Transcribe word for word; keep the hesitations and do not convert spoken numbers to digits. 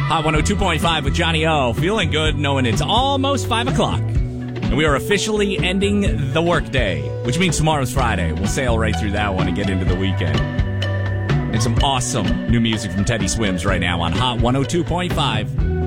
Hot one oh two point five with Johnny O. Feeling good knowing it's almost five o'clock. And we are officially ending the workday, which means tomorrow's Friday. We'll sail right through that one and get into the weekend. And some awesome new music from Teddy Swims right now on Hot one oh two point five.